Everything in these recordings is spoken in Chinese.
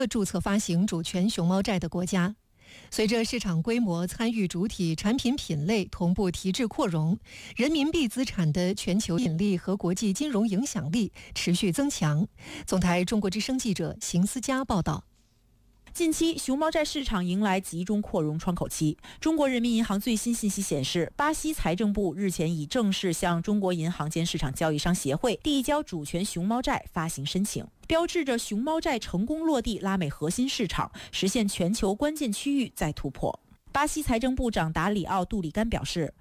注册发行主权熊猫债的国家。随着市场规模、参与主体、产品品类同步提质扩容，人民币资产的全球引力和国际金融影响力持续增强。总台中国之声记者邢思佳报道。 近期，熊猫债市场迎来集中扩容窗口期。中国人民银行最新信息显示，巴西财政部日前已正式向中国银行间市场交易商协会递交主权熊猫债发行申请，标志着熊猫债成功落地拉美核心市场，实现全球关键区域再突破。巴西财政部长达里奥·杜里甘表示，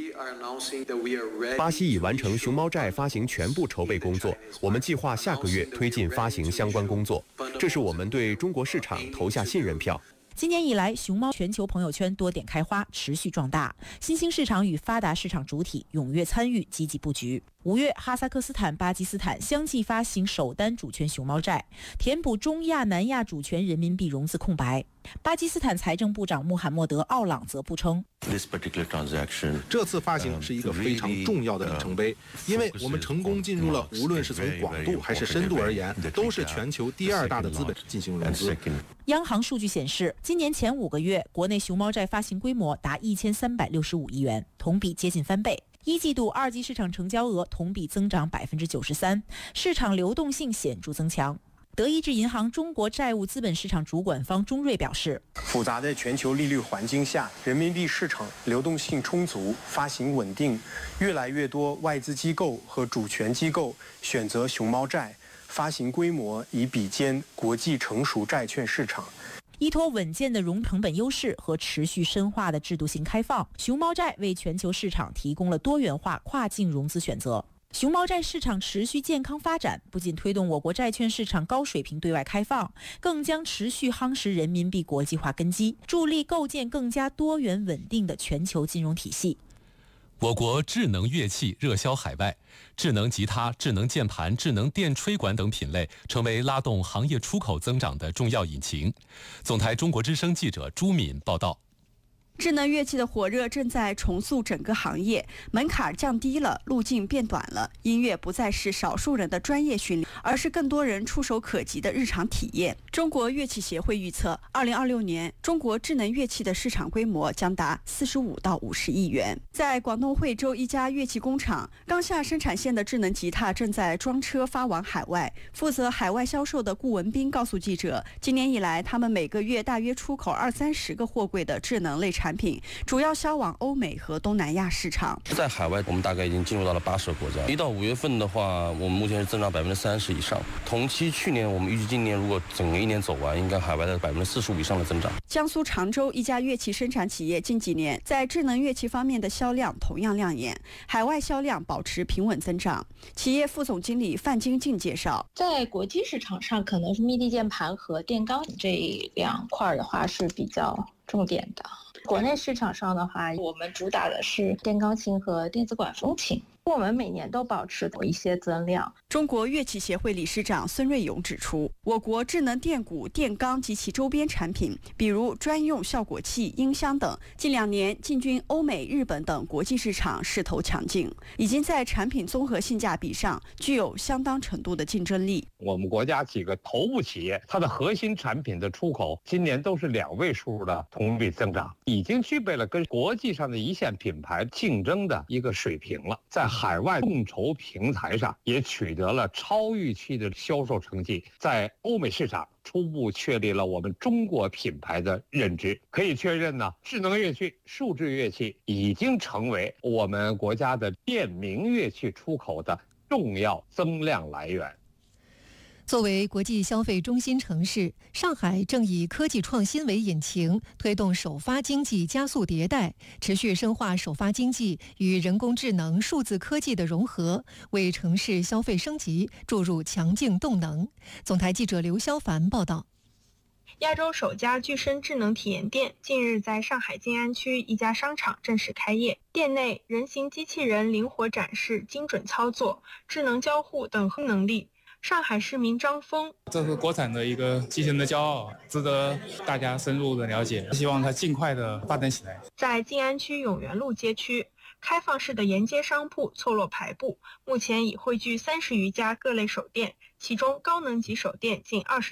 巴西已完成熊猫债发行全部筹备工作，我们计划下个月推进发行相关工作，这是我们对中国市场投下信任票。 今年以来，熊猫全球朋友圈多点开花，持续壮大，新兴市场与发达市场主体踊跃参与，积极布局。5月，哈萨克斯坦、巴基斯坦相继发行首单主权熊猫债，填补中亚、南亚主权人民币融资空白。巴基斯坦财政部长穆罕默德·奥朗则不称， 这次发行是一个非常重要的里程碑，因为我们成功进入了无论是从广度还是深度而言，都是全球第2大的资本进行融资。 央行数据显示，今年前5个月，国内熊猫债发行规模达1365亿元，同比接近翻倍。一季度二级市场成交额同比增长93%，市场流动性显著增强。德意志银行中国债务资本市场主管方钟瑞表示， 复杂的全球利率环境下，人民币市场流动性充足，发行稳定，越来越多外资机构和主权机构选择熊猫债，发行规模已比肩国际成熟债券市场。 依托稳健的融成本优势和持续深化的制度性开放，熊猫债为全球市场提供了多元化跨境融资选择。熊猫债市场持续健康发展，不仅推动我国债券市场高水平对外开放，更将持续夯实人民币国际化根基，助力构建更加多元稳定的全球金融体系。 我国智能乐器热销海外，智能吉他、智能键盘、智能电吹管等品类成为拉动行业出口增长的重要引擎。总台中国之声记者朱敏报道。 智能乐器的火热正在重塑整个行业，门槛降低了，路径变短了，音乐不再是少数人的专业训练，而是更多人触手可及的日常体验。中国乐器协会预测，2026年中国智能乐器的市场规模将达45到50亿元。在广东惠州一家乐器工厂，刚下生产线的智能吉他正在装车发往海外。负责海外销售的顾文斌告诉记者，今年以来，他们每个月大约出口20-30个货柜的智能类产品，主要销往欧美和东南亚市场。 在海外，我们大概已经进入到了80个国家。1到5月份的话，我们目前是增长30%以上。同期去年，我们预计今年如果整个1年走完，应该海外的45%以上的增长。 江苏常州一家乐器生产企业近几年在智能乐器方面的销量同样亮眼，海外销量保持平稳增长。企业副总经理范金静介绍， 在国际市场上，可能是MIDI键盘和电钢这2块的话是比较重点的。国内市场上的话，我们主打的是电钢琴和电子管风琴，我们每年都保持一些增量。 中国乐器协会理事长孙瑞勇指出，我国智能电鼓、电钢及其周边产品，比如专用效果器、音箱等，近2年进军欧美、日本等国际市场，势头强劲，已经在产品综合性价比上具有相当程度的竞争力。 我们国家几个头部企业，它的核心产品的出口今年都是2位数的同比增长，已经具备了跟国际上的一线品牌竞争的一个水平了。在海外众筹平台上也取得了超预期的销售成绩，在欧美市场初步确立了我们中国品牌的认知。可以确认呢，智能乐器、数字乐器已经成为我们国家的便民乐器出口的重要增量来源。 作为国际消费中心城市，上海正以科技创新为引擎，推动首发经济加速迭代，持续深化首发经济与人工智能、数字科技的融合，为城市消费升级注入强劲动能。总台记者刘潇凡报道。 亚洲首家具身智能体验店近日在上海静安区一家商场正式开业，店内人形机器人灵活展示、精准操作、智能交互等能力。上海市民张峰， 这是国产的一个机器人的骄傲，值得大家深入的了解，希望它尽快的发展起来。 在静安区永源路街区，开放式的沿街商铺错落排布，目前已汇聚30余家各类手店，其中高能级手店近20家，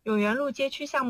永源路街区项目